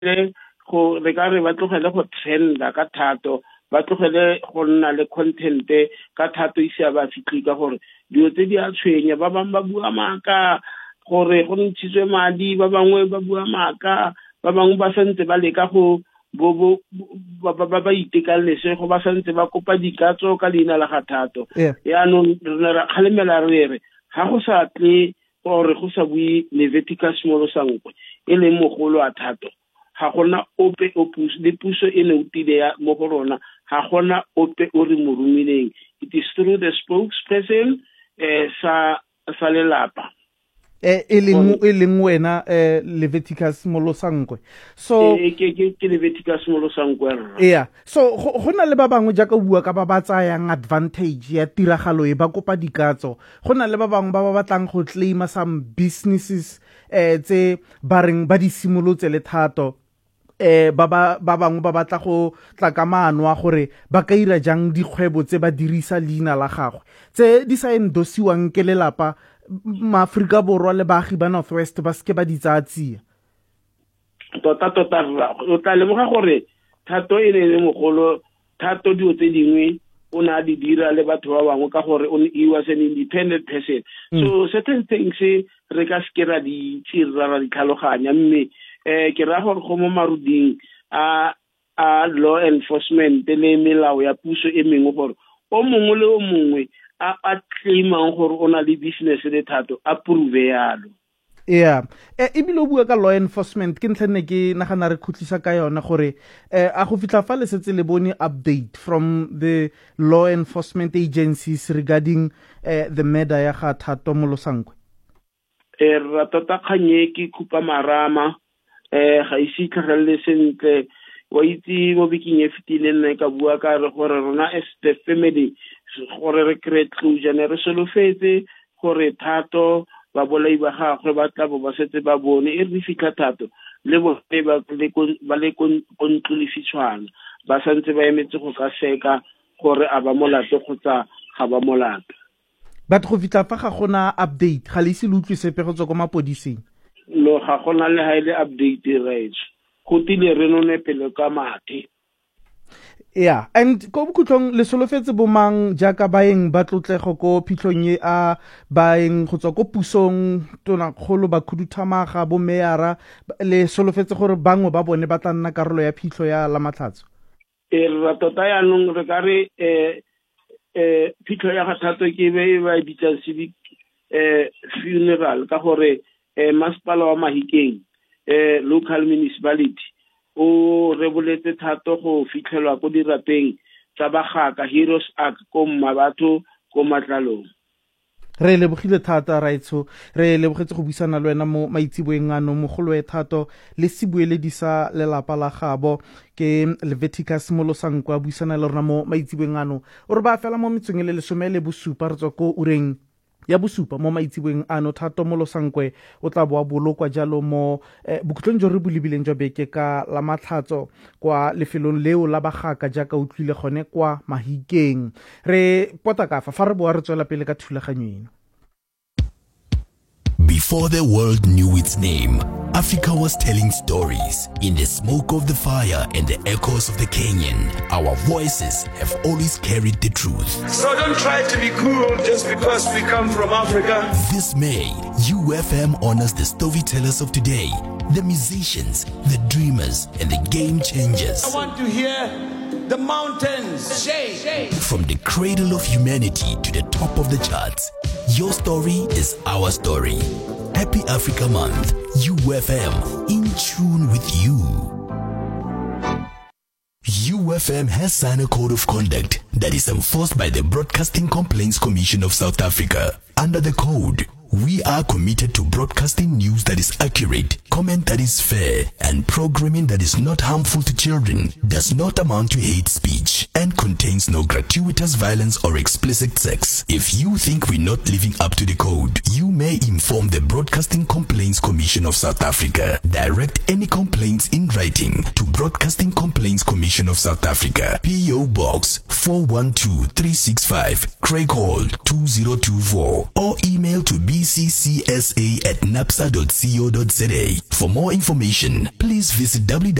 re ka re ba tlogele go trenda ka thato, ba tlogele go nna le content ka thato ise ba fitlhe ka gore dilo tse di a tshwenya, ba bang ba bua maaka gore go ntshitswe madi, ba bangwe ba bua maaka, ba bangwe ba santse ba leka go ba itekanetse go ba santse ba kopa dikatso ka leina la ga thato. Yaanong re ra kgalemela re ga go sa tle gore go sa bue Leviticus Molosankwe e leng mogolo a thato, ga gona ope o le puso e ne utile ya mo go rona, ga gona ope o re mo rumileng. It is through the spokesperson sa lelapa e leng wena Leviticus Molosankwe. So ke Leviticus Molosankwe. Yeah, so go na le ba bangwe jaaka bua ka ba ba tsayang advantage ya tiragalo e ba kopa dikatso, go na le ba bangwe ba ba batlang go claima some businesses tse ba reng ba di simolotse le thato, ba bangwe ba batla go tla ka maano a gore ba ka ira jang dikgwebo tse ba dirisa leina la gagwe tse di sa endosiwang ke lelapa Maaforika Borwa le baagi ba Northwest ba ske ba di tsaya tsia. Tota o tla lemoga gore thato e ne le mogolo, thato dio tse dingwe o na di dira le batho ba bangwe ka gore he was an independent person. So certain things re ka ske ra di tsira di tlhaloganya, mme ke ra gore go mo maruding a law enforcement le melao ya puso e mengwe gore o mongwe le o mongwe a claimang gore o na le business le thato a prove yalo. Yeah, ebile o bua ka law enforcement ke ntlhane ke nagana re khutlisa ka yona gore a go fitla fa le setse le bone update from the law enforcement agencies regarding the murder ya ga Thato Molosankwe. Ra tota khanye ke khupa marama ga isi tlhagelele sentle wa itse mo biking e fitile nne ka bua ka re gore rona as the family gore re create closure, ne re solofetse gore Thato ba bolai ba gagwe ba tla bo ba setse ba bone e re fitlha Thato le bone ba le kontlolifitshwana ba santse ba emetse go ka seka gore a ba molato kgotsa ga ba molato. But go fitla fa ga gona update ga le ise le utlwe sepe go tswa ko mapodising? No, ga gona le ha ile update right go tile re none pele ka mathe. Yeah, and ko bokutlong le solofetse bomang jaaka baeng ba tlotlego ko phitlhong e a baeng go tswa ko pusong tona kgolo ba khuduthamaga bo meara le solofetse gore bangwe ba bone ba tla nna karolo ya phitlho ya la Matlhatso. Ra tota ya nong re ka re phitlho ya ga Thato ke be ba bitsa civic funeral ka gore masepala wa Mahikeng local municipality o reboletse Thato go fitlhelwa ko dirapeng tsa bagaka Heroes Arc ko Mmabatho ko Matlalong. Re lebogile thata raitso, re lebogetse go buisana le wena mo maitseboeng ano mogolo e Thato le sibueledi sa lelapa la gabo ke Leviticus Molosankwe a buisana le rona mo maitseboeng ano o re ba fela mo metsong le 17 re tswa ko ureng ya bosupa mo maitseboeng ano. Thato Molosankwe o tla boa bolokwa jalo mo bokutlong jo re bulebileng jwa beke ka la Matlhatso kwa lefelong leo la bagaka jaaka o tlile gone kwa Mahikeng. Re pota ka fa re boa re tswela pele ka thulaganyo eno. Before the world knew its name, Africa was telling stories. In the smoke of the fire and the echoes of the canyon, our voices have always carried the truth. So don't try to be cool just because we come from Africa. This May, UFM honors the storytellers of today, the musicians, the dreamers, and the game changers. I want to hear the mountains shake. From the cradle of humanity to the top of the charts, your story is our story. Happy Africa Month, UFM, in tune with you. UFM has signed a code of conduct that is enforced by the Broadcasting Complaints Commission of South Africa. Under the code, we are committed to broadcasting news that is accurate, comment that is fair, and programming that is not harmful to children, does not amount to hate speech. and contains no gratuitous violence or explicit sex. If you think we're not living up to the code, you may inform the Broadcasting Complaints Commission of South Africa. Direct any complaints in writing to Broadcasting Complaints Commission of South Africa, P.O. Box 412365, Craig Hall 2024, or email to bccsa@napsa.co.za. For more information, please visit